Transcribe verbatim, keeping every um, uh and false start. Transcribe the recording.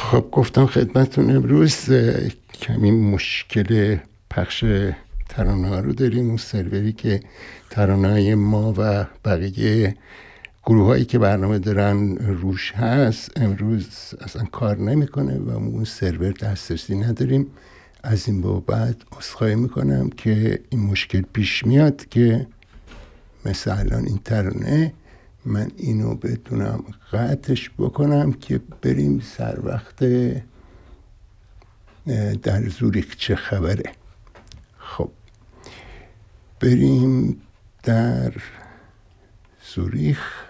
خب گفتم خدمتون امروز کمی مشکل پخش ترانه ها رو داریم. اون سروری که ترانه های ما و بقیه گروه هایی که برنامه دارن روش هست امروز اصلا کار نمیکنه و اون سرور دسترسی نداریم. از این به بعد عذرخواهی میکنم که این مشکل پیش میاد که مثل الان این ترانه من اینو بتونم قطعش بکنم که بریم سر وقت در زوریخ چه خبره. خب بریم در زوریخ.